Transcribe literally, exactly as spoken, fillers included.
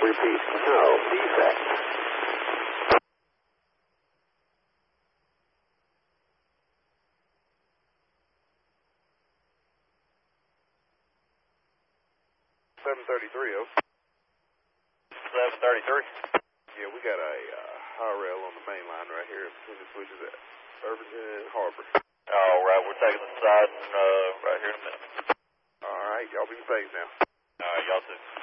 Repeat, no defect. seven thirty-three, oh. seven thirty-three. Yeah, we got a uh, high rail on the main line right here between the switches at Irvington and Harbor. All right, we're taking the side uh, right here in a minute. All right, y'all be safe now. All right, y'all too.